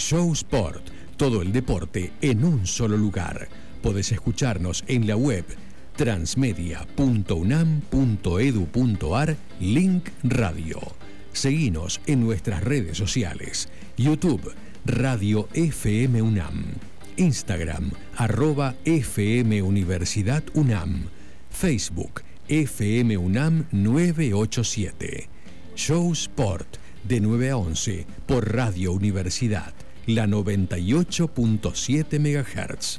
Show Sport, todo el deporte en un solo lugar. Podés escucharnos en la web transmedia.unam.edu.ar, link radio. Seguinos en nuestras redes sociales: YouTube, Radio FM UNAM, Instagram, @FM Universidad UNAM, Facebook, FM UNAM 987. Show Sport, de 9 a 11, por Radio Universidad, la 98.7 MHz.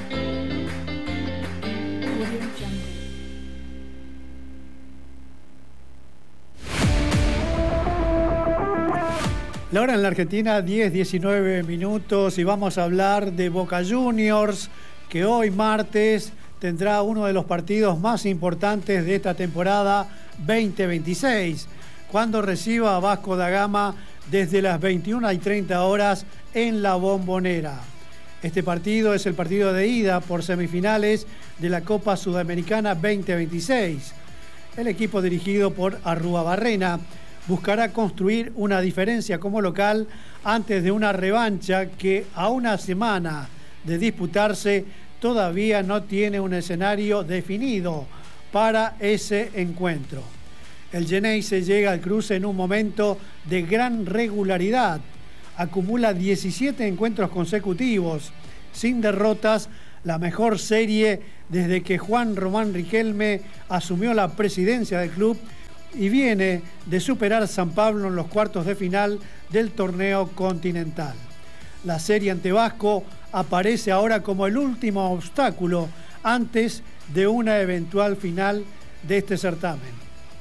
La hora en la Argentina, 10:19 minutos, y vamos a hablar de Boca Juniors, que hoy martes tendrá uno de los partidos más importantes de esta temporada 2026, cuando reciba a Vasco da Gama desde las 21:30 horas en La Bombonera. Este partido es el partido de ida por semifinales de la Copa Sudamericana 2026. El equipo dirigido por Arruabarrena buscará construir una diferencia como local antes de una revancha que, a una semana de disputarse, todavía no tiene un escenario definido para ese encuentro. El Geneise llega al cruce en un momento de gran regularidad. Acumula 17 encuentros consecutivos sin derrotas, la mejor serie desde que Juan Román Riquelme asumió la presidencia del club, y viene de superar a San Pablo en los cuartos de final del torneo continental. La serie ante Vasco aparece ahora como el último obstáculo antes de una eventual final de este certamen.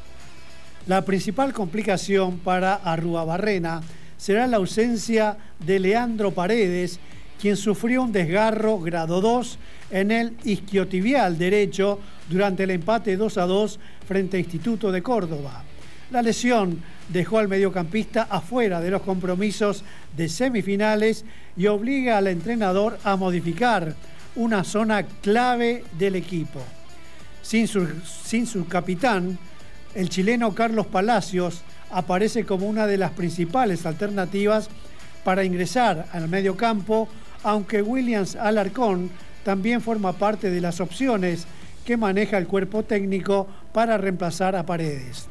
La principal complicación para Arruabarrena será la ausencia de Leandro Paredes, quien sufrió un desgarro grado 2 en el isquiotibial derecho durante el empate 2-2 frente a Instituto de Córdoba. La lesión dejó al mediocampista afuera de los compromisos de semifinales y obliga al entrenador a modificar una zona clave del equipo. Sin su capitán, el chileno Carlos Palacios aparece como una de las principales alternativas para ingresar al mediocampo, aunque Williams Alarcón también forma parte de las opciones que maneja el cuerpo técnico para reemplazar a Paredes.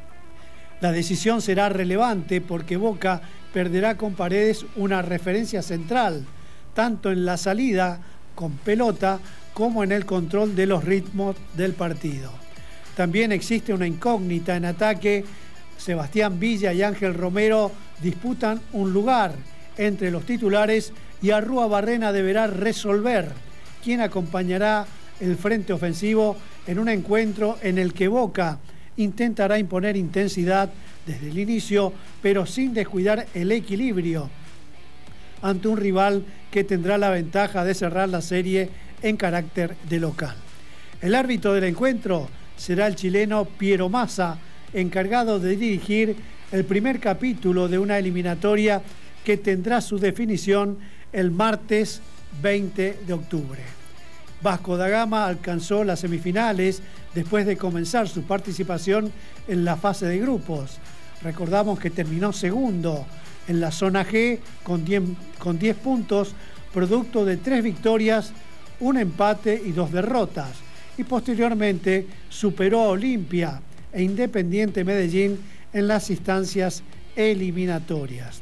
La decisión será relevante porque Boca perderá con Paredes una referencia central, tanto en la salida con pelota como en el control de los ritmos del partido. También existe una incógnita en ataque. Sebastián Villa y Ángel Romero disputan un lugar entre los titulares y Arruabarrena deberá resolver quién acompañará el frente ofensivo en un encuentro en el que Boca intentará imponer intensidad desde el inicio, pero sin descuidar el equilibrio ante un rival que tendrá la ventaja de cerrar la serie en carácter de local. El árbitro del encuentro será el chileno Piero Massa, encargado de dirigir el primer capítulo de una eliminatoria que tendrá su definición el martes 20 de octubre. Vasco da Gama alcanzó las semifinales después de comenzar su participación en la fase de grupos. Recordamos que terminó segundo en la zona G con 10 puntos, producto de 3 victorias, un empate y 2 derrotas, y posteriormente superó a Olimpia e Independiente Medellín en las instancias eliminatorias.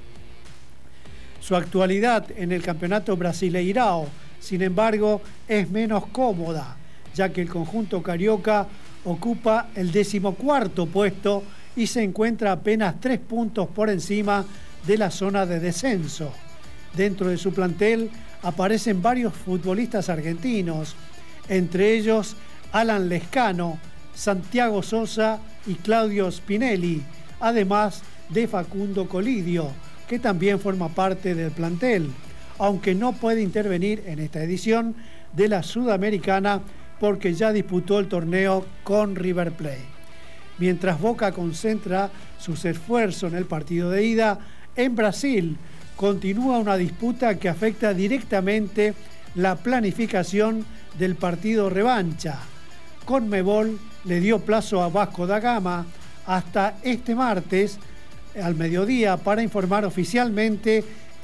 Su actualidad en el campeonato Brasileirao, sin embargo, es menos cómoda, ya que el conjunto carioca ocupa el 14º puesto y se encuentra apenas 3 puntos por encima de la zona de descenso. Dentro de su plantel aparecen varios futbolistas argentinos, entre ellos Alan Lescano, Santiago Sosa y Claudio Spinelli, además de Facundo Colidio, que también forma parte del plantel, aunque no puede intervenir en esta edición de la Sudamericana porque ya disputó el torneo con River Plate. Mientras Boca concentra sus esfuerzos en el partido de ida, en Brasil continúa una disputa que afecta directamente la planificación del partido revancha. Conmebol le dio plazo a Vasco da Gama hasta este martes al mediodía para informar oficialmente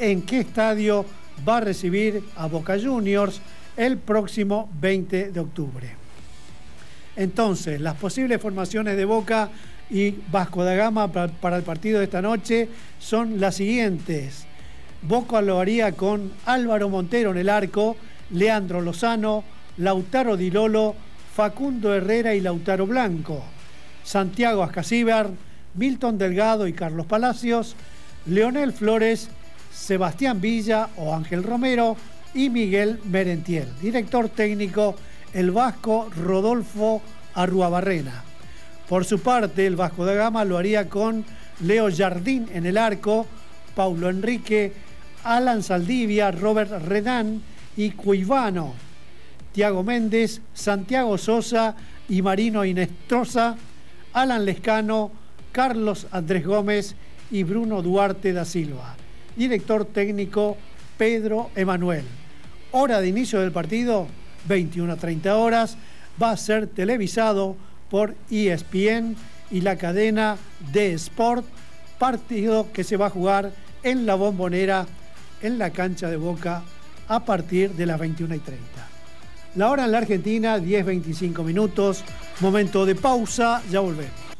en qué estadio va a recibir a Boca Juniors el próximo 20 de octubre. Entonces, las posibles formaciones de Boca y Vasco da Gama para el partido de esta noche son las siguientes. Boca lo haría con Álvaro Montero en el arco, Leandro Lozano, Lautaro Di Lolo, Facundo Herrera y Lautaro Blanco, Santiago Ascasíbar, Milton Delgado y Carlos Palacios, Leonel Flores, Sebastián Villa o Ángel Romero y Miguel Merentiel. Director técnico, el vasco Rodolfo Arruabarrena. Por su parte, el Vasco da Gama lo haría con Leo Jardín en el arco, Paulo Enrique, Alan Saldivia, Robert Redán y Cuivano, Tiago Méndez, Santiago Sosa y Marino Inestrosa, Alan Lescano, Carlos Andrés Gómez y Bruno Duarte da Silva. Director técnico, Pedro Emanuel. Hora de inicio del partido, 21:30 horas. Va a ser televisado por ESPN y la cadena de Sport. Partido que se va a jugar en la Bombonera, en la cancha de Boca, a partir de las 21:30. La hora en la Argentina, 10:25 minutos. Momento de pausa, ya volvemos.